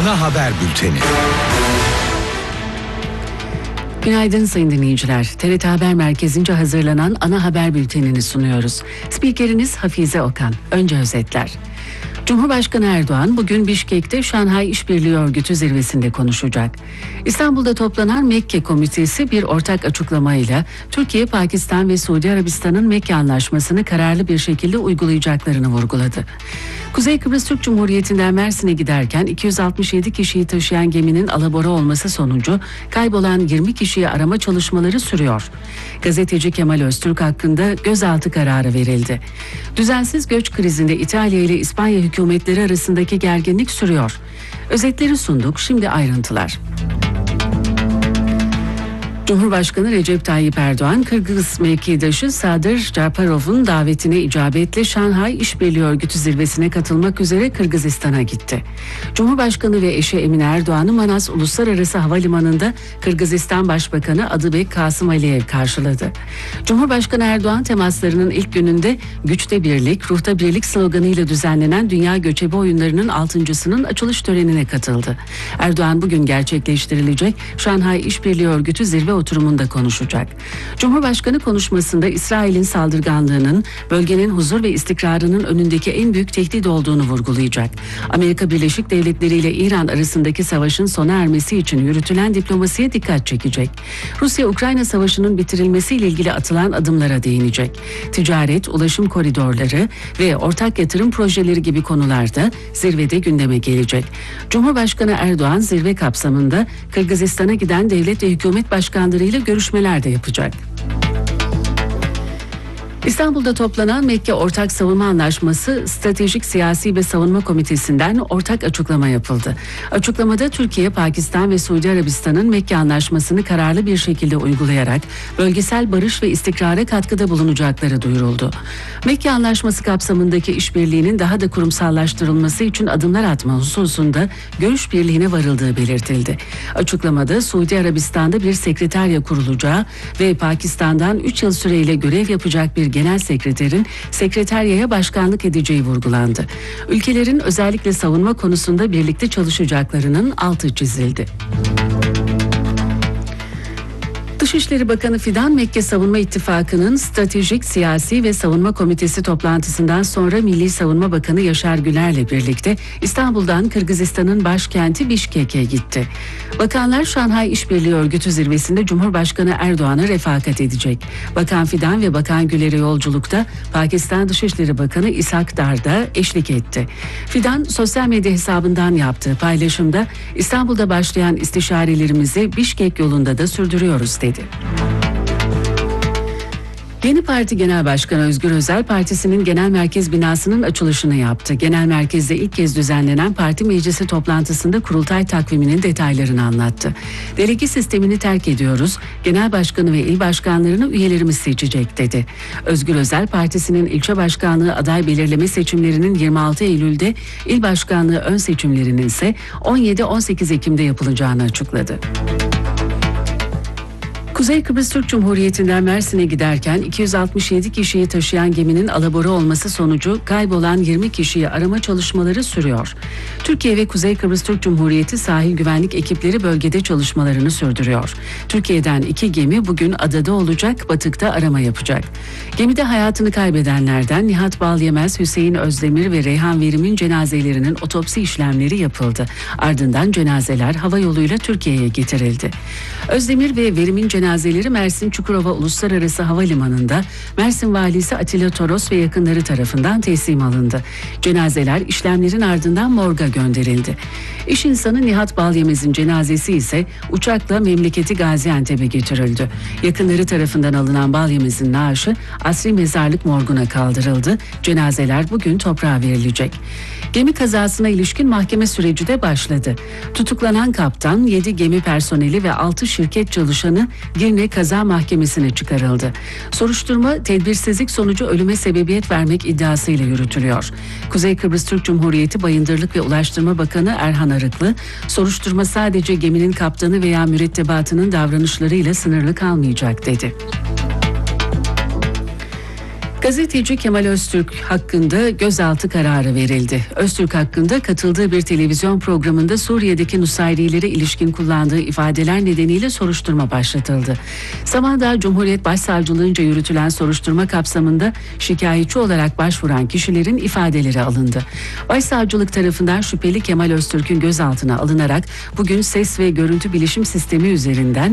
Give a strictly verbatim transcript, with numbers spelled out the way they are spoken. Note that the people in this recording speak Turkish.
Ana Haber Bülteni. Günaydın sayın dinleyiciler. T R T Haber Merkezi'nce hazırlanan Ana Haber Bülteni'ni sunuyoruz. Spikeriniz Hafize Okan. Önce özetler. Cumhurbaşkanı Erdoğan bugün Bişkek'te Şanghay İşbirliği Örgütü zirvesinde konuşacak. İstanbul'da toplanan Mekke Komitesi bir ortak açıklamayla Türkiye, Pakistan ve Suudi Arabistan'ın Mekke Anlaşması'nı kararlı bir şekilde uygulayacaklarını vurguladı. Kuzey Kıbrıs Türk Cumhuriyeti'nden Mersin'e giderken iki yüz altmış yedi kişiyi taşıyan geminin alabora olması sonucu kaybolan yirmi kişiyi arama çalışmaları sürüyor. Gazeteci Kemal Öztürk hakkında gözaltı kararı verildi. Düzensiz göç krizinde İtalya ile İspanya hükümetleri arasındaki gerginlik sürüyor. Özetleri sunduk, şimdi ayrıntılar. Cumhurbaşkanı Recep Tayyip Erdoğan, Kırgız mevkidaşı Sadır Japarov'un davetine icabetle Şanghay İşbirliği Örgütü zirvesine katılmak üzere Kırgızistan'a gitti. Cumhurbaşkanı ve eşi Emine Erdoğan'ı Manas Uluslararası Havalimanı'nda Kırgızistan Başbakanı Adıbek Kasım Aliyev karşıladı. Cumhurbaşkanı Erdoğan temaslarının ilk gününde "Güçte Birlik, Ruhta Birlik" sloganıyla düzenlenen Dünya Göçebe Oyunları'nın altıncısının açılış törenine katıldı. Erdoğan bugün gerçekleştirilecek Şanghay İşbirliği Örgütü zirve oturumunda konuşacak. Cumhurbaşkanı konuşmasında İsrail'in saldırganlığının bölgenin huzur ve istikrarının önündeki en büyük tehdit olduğunu vurgulayacak. Amerika Birleşik Devletleri ile İran arasındaki savaşın sona ermesi için yürütülen diplomasiye dikkat çekecek. Rusya-Ukrayna savaşının bitirilmesiyle ilgili atılan adımlara değinecek. Ticaret, ulaşım koridorları ve ortak yatırım projeleri gibi konularda zirvede gündeme gelecek. Cumhurbaşkanı Erdoğan zirve kapsamında Kırgızistan'a giden devlet ve hükümet başkanlarıyla görüşmeler de yapacak. İstanbul'da toplanan Mekke Ortak Savunma Anlaşması Stratejik Siyasi ve Savunma Komitesi'nden ortak açıklama yapıldı. Açıklamada Türkiye, Pakistan ve Suudi Arabistan'ın Mekke Anlaşması'nı kararlı bir şekilde uygulayarak bölgesel barış ve istikrara katkıda bulunacakları duyuruldu. Mekke Anlaşması kapsamındaki işbirliğinin daha da kurumsallaştırılması için adımlar atma hususunda görüş birliğine varıldığı belirtildi. Açıklamada Suudi Arabistan'da bir sekreterya kurulacağı ve Pakistan'dan üç yıl süreyle görev yapacak bir genel sekreterin sekreteryaya başkanlık edeceği vurgulandı. Ülkelerin özellikle savunma konusunda birlikte çalışacaklarının altı çizildi. Dışişleri Bakanı Fidan, Mekke Savunma İttifakı'nın Stratejik Siyasi ve Savunma Komitesi toplantısından sonra Milli Savunma Bakanı Yaşar Güler'le birlikte İstanbul'dan Kırgızistan'ın başkenti Bişkek'e gitti. Bakanlar Şanghay İşbirliği Örgütü zirvesinde Cumhurbaşkanı Erdoğan'a refakat edecek. Bakan Fidan ve Bakan Güler'e yolculukta Pakistan Dışişleri Bakanı İshak Dar da eşlik etti. Fidan sosyal medya hesabından yaptığı paylaşımda İstanbul'da başlayan istişarelerimizi Bişkek yolunda da sürdürüyoruz dedi. Yeni Parti Genel Başkanı Özgür Özel, partisinin genel merkez binasının açılışını yaptı. Genel merkezde ilk kez düzenlenen parti meclisi toplantısında kurultay takviminin detaylarını anlattı. Delege sistemini terk ediyoruz, genel başkanı ve il başkanlarını üyelerimiz seçecek dedi. Özgür Özel, partisinin ilçe başkanlığı aday belirleme seçimlerinin yirmi altı Eylül'de, il başkanlığı ön seçimlerinin ise on yedi on sekiz Ekim'de yapılacağını açıkladı. Kuzey Kıbrıs Türk Cumhuriyeti'nden Mersin'e giderken iki yüz altmış yedi kişiyi taşıyan geminin alabora olması sonucu kaybolan yirmi kişiyi arama çalışmaları sürüyor. Türkiye ve Kuzey Kıbrıs Türk Cumhuriyeti sahil güvenlik ekipleri bölgede çalışmalarını sürdürüyor. Türkiye'den iki gemi bugün adada olacak, batıkta arama yapacak. Gemide hayatını kaybedenlerden Nihat Balyemez, Hüseyin Özdemir ve Reyhan Verim'in cenazelerinin otopsi işlemleri yapıldı. Ardından cenazeler hava yoluyla Türkiye'ye getirildi. Özdemir ve Verim'in cenazeleri Mersin Çukurova Uluslararası Havalimanı'nda Mersin Valisi Atilla Toros ve yakınları tarafından teslim alındı. Cenazeler işlemlerin ardından morga gönderildi. İş insanı Nihat Balyemez'in cenazesi ise uçakla memleketi Gaziantep'e götürüldü. Yakınları tarafından alınan Balyemez'in naaşı Asri Mezarlık morguna kaldırıldı. Cenazeler bugün toprağa verilecek. Gemi kazasına ilişkin mahkeme süreci de başladı. Tutuklanan kaptan, yedi gemi personeli ve altı şirket çalışanı Girne Kaza Mahkemesi'ne çıkarıldı. Soruşturma tedbirsizlik sonucu ölüme sebebiyet vermek iddiasıyla yürütülüyor. Kuzey Kıbrıs Türk Cumhuriyeti Bayındırlık ve Ulaştırma Bakanı Erhan Arıklı, soruşturma sadece geminin kaptanı veya mürettebatının davranışlarıyla sınırlı kalmayacak dedi. Gazeteci Kemal Öztürk hakkında gözaltı kararı verildi. Öztürk hakkında katıldığı bir televizyon programında Suriye'deki Nusayrilere ilişkin kullandığı ifadeler nedeniyle soruşturma başlatıldı. Samandağ Cumhuriyet Başsavcılığınca yürütülen soruşturma kapsamında şikayetçi olarak başvuran kişilerin ifadeleri alındı. Başsavcılık tarafından şüpheli Kemal Öztürk'ün gözaltına alınarak bugün ses ve görüntü bilişim sistemi üzerinden